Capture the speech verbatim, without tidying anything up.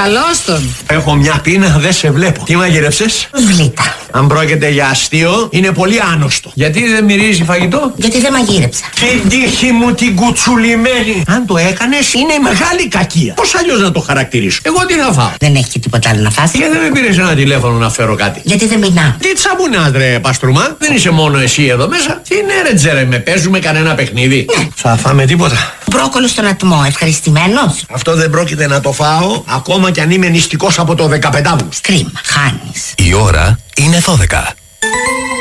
Καλώς τον. Έχω μια πείνα, δεν σε βλέπω. Τι μαγειρεύσες? Σβλήτα. Αν πρόκειται για αστείο, είναι πολύ άνοστο. Γιατί δεν μυρίζει φαγητό? Γιατί δεν μαγείρεψα. Την τύχη μου την κουτσουλημένη. Αν το έκανες, είναι μεγάλη κακία. Πώς αλλιώς να το χαρακτηρίσω? Εγώ τι θα φάω? Δεν έχει και τίποτα άλλο να φας. Γιατί δεν με πήρες ένα τηλέφωνο να φέρω κάτι? Γιατί δεν μιλάω. Τι τσαμπουνάς ρε Παστρουμά? Δεν είσαι μόνο εσύ εδώ μέσα. Τι ναι ρε Τζέρε, με παίζουμε κανένα παιχνίδι? Ναι. Θα φάμε τίποτα? Μπρόκολο στον ατμό, ευχαριστημένος. Αυτό δεν πρόκειται να το φάω, ακόμα κι αν είμαι νηστικός από το δεκαπεντάβου. Κρίμα, χάνεις. Η ώρα είναι δώδεκα.